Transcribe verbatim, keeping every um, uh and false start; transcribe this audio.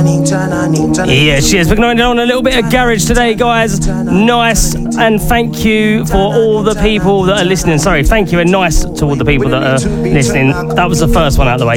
Yeah, cheers. We're going on a little bit of garage today, guys. Nice, and thank you for all the people that are listening. Sorry, thank you, and nice to all the people that are listening. That was the first one out of the way.